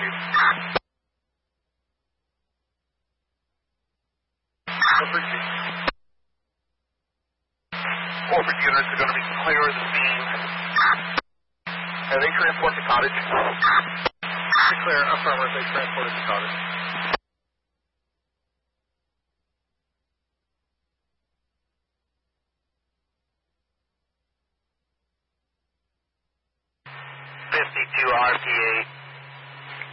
Chief. Over, Chief. Orbit units are going to be clear of the scene. Have they transported to cottage? Clear, affirmative, they transported to cottage. RPA